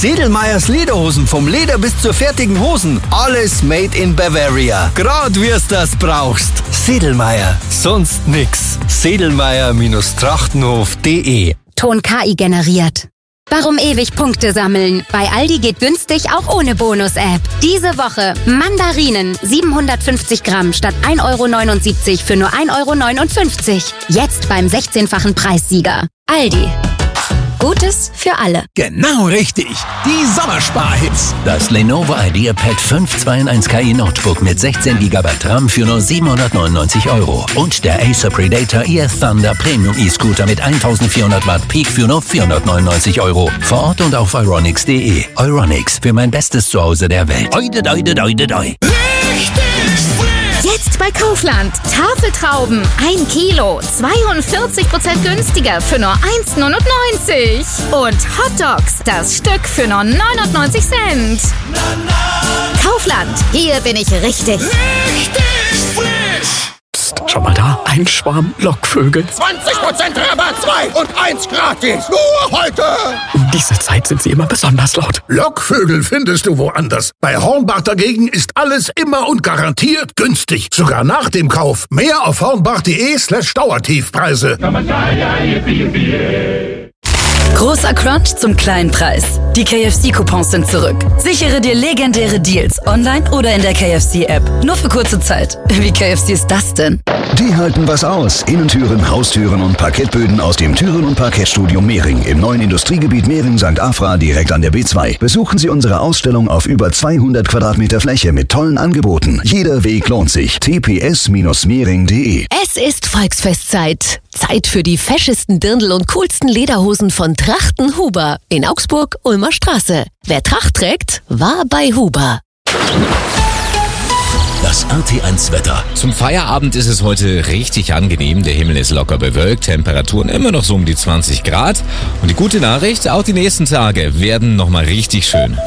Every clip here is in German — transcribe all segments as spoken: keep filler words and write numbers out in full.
Sedlmayrs Lederhosen, vom Leder bis zur fertigen Hosen. Alles made in Bavaria. Grad wir's das brauchst. Sedlmayr, sonst nix. sedlmayr Trachtenhof punkt de. Ton K I generiert. Warum ewig Punkte sammeln? Bei Aldi geht günstig auch ohne Bonus-App. Diese Woche Mandarinen siebenhundertfünfzig Gramm statt ein Euro neunundsiebzig für nur ein Euro neunundfünfzig. Jetzt beim sechzehnfachen Preissieger. Aldi. Gutes für alle. Genau richtig. Die Sommersparhits. Das Lenovo IdeaPad fünf zwei in eins K I Notebook mit sechzehn Gigabyte RAM für nur siebenhundertneunundneunzig Euro. Und der Acer Predator E F Thunder Premium E-Scooter mit eintausendvierhundert Watt Peak für nur vierhundertneunundneunzig Euro. Vor Ort und auf euronics punkt de. Euronics, für mein bestes Zuhause der Welt. Oide, oide, oide, oide. Jetzt bei Kaufland. Tafeltrauben, ein Kilo, zweiundvierzig Prozent günstiger für nur eins neunundneunzig. Und Hotdogs, das Stück für nur neunundneunzig Cent. Kaufland, hier bin ich richtig. Richtig frisch. Psst, schau mal da, ein Schwarm Lockvögel. zwanzig Prozent Rabatt, zwei und eins gratis. Nur heute. Um diese Zeit sind sie immer besonders laut. Lockvögel findest du woanders. Bei Hornbach dagegen ist alles immer und garantiert günstig. Sogar nach dem Kauf. Mehr auf hornbach.de slash Dauertiefpreise. Großer Crunch zum kleinen Preis. Die K F C-Coupons sind zurück. Sichere dir legendäre Deals online oder in der K F C-App. Nur für kurze Zeit. Wie K F C ist das denn? Die halten was aus. Innentüren, Haustüren und Parkettböden aus dem Türen- und Parkettstudio Mehring im neuen Industriegebiet Mehring Sankt Afra direkt an der B zwei. Besuchen Sie unsere Ausstellung auf über zweihundert Quadratmeter Fläche mit tollen Angeboten. Jeder Weg lohnt sich. t p s mehring punkt de. Es ist Volksfestzeit. Zeit für die feschesten Dirndl und coolsten Lederhosen von Trachten Huber in Augsburg, Ulmer Straße. Wer Tracht trägt, war bei Huber. Das R T eins Wetter. Zum Feierabend ist es heute richtig angenehm. Der Himmel ist locker bewölkt, Temperaturen immer noch so um die zwanzig Grad. Und die gute Nachricht, auch die nächsten Tage werden nochmal richtig schön.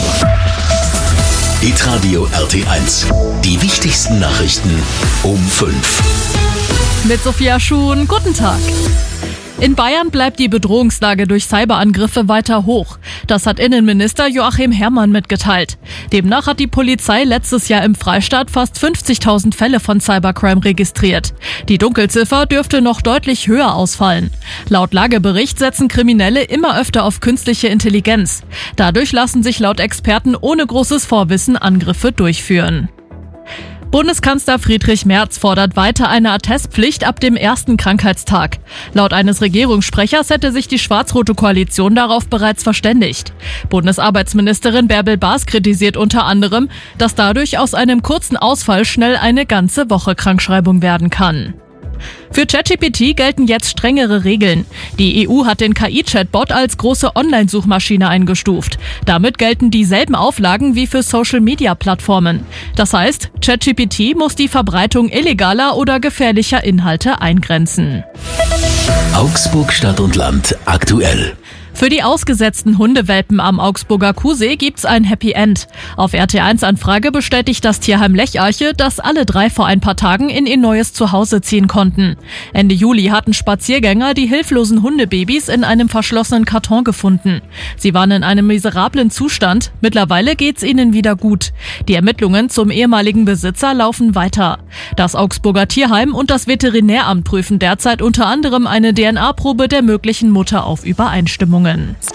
Hitradio R T eins. Die wichtigsten Nachrichten um fünf. Mit Sophia Schuhn, guten Tag. In Bayern bleibt die Bedrohungslage durch Cyberangriffe weiter hoch. Das hat Innenminister Joachim Herrmann mitgeteilt. Demnach hat die Polizei letztes Jahr im Freistaat fast fünfzigtausend Fälle von Cybercrime registriert. Die Dunkelziffer dürfte noch deutlich höher ausfallen. Laut Lagebericht setzen Kriminelle immer öfter auf künstliche Intelligenz. Dadurch lassen sich laut Experten ohne großes Vorwissen Angriffe durchführen. Bundeskanzler Friedrich Merz fordert weiter eine Attestpflicht ab dem ersten Krankheitstag. Laut eines Regierungssprechers hätte sich die schwarz-rote Koalition darauf bereits verständigt. Bundesarbeitsministerin Bärbel Baas kritisiert unter anderem, dass dadurch aus einem kurzen Ausfall schnell eine ganze Woche Krankschreibung werden kann. Für ChatGPT gelten jetzt strengere Regeln. Die E U hat den K I-Chatbot als große Online-Suchmaschine eingestuft. Damit gelten dieselben Auflagen wie für Social-Media-Plattformen. Das heißt, ChatGPT muss die Verbreitung illegaler oder gefährlicher Inhalte eingrenzen. Augsburg Stadt und Land aktuell. Für die ausgesetzten Hundewelpen am Augsburger Kuhsee gibt's ein Happy End. Auf R T eins Anfrage bestätigt das Tierheim Lecharche, dass alle drei vor ein paar Tagen in ihr neues Zuhause ziehen konnten. Ende Juli hatten Spaziergänger die hilflosen Hundebabys in einem verschlossenen Karton gefunden. Sie waren in einem miserablen Zustand. Mittlerweile geht's ihnen wieder gut. Die Ermittlungen zum ehemaligen Besitzer laufen weiter. Das Augsburger Tierheim und das Veterinäramt prüfen derzeit unter anderem eine D N A-Probe der möglichen Mutter auf Übereinstimmungen.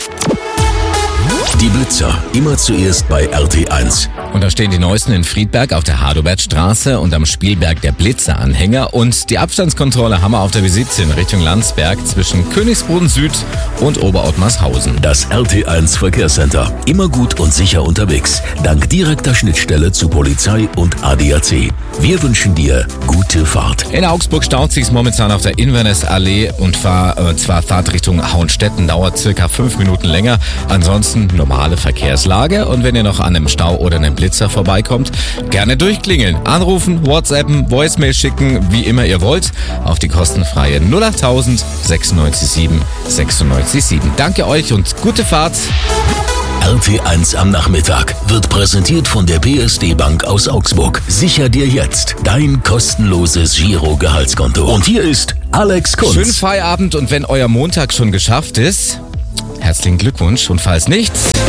Die Blitzer, immer zuerst bei R T eins. Und da stehen die neuesten in Friedberg auf der Hadobertstraße und am Spielberg der Blitzeranhänger. Und die Abstandskontrolle haben wir auf der Visite in Richtung Landsberg zwischen Königsboden Süd und Oberottmarshausen. Das R T eins Verkehrscenter. Immer gut und sicher unterwegs. Dank direkter Schnittstelle zu Polizei und A D A C. Wir wünschen dir gute Fahrt. In Augsburg staut sich's momentan auf der Inverness-Allee und fahr, äh, zwar Fahrt Richtung Hauenstetten dauert circa fünf Minuten länger. Ansonsten normale Verkehrslage. Und wenn ihr noch an einem Stau oder einem Blitzer vorbeikommt, gerne durchklingeln, anrufen, WhatsAppen, Voicemail schicken, wie immer ihr wollt, auf die kostenfreie null acht tausend sechsundneunzig sieben sechsundneunzig sieben. Danke euch und gute Fahrt. R T eins am Nachmittag wird präsentiert von der P S D Bank aus Augsburg. Sicher dir jetzt dein kostenloses Giro-Gehaltskonto. Und hier ist Alex Kunz. Schönen Feierabend und wenn euer Montag schon geschafft ist, herzlichen Glückwunsch. Und falls nicht,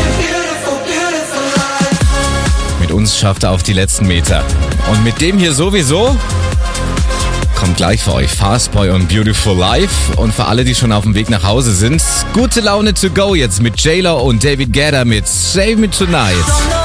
mit uns schafft er auf die letzten Meter. Und mit dem hier sowieso kommt gleich für euch Fastboy und Beautiful Life. Und für alle, die schon auf dem Weg nach Hause sind, gute Laune to go jetzt mit J-Lo und David Guetta mit Save Me Tonight.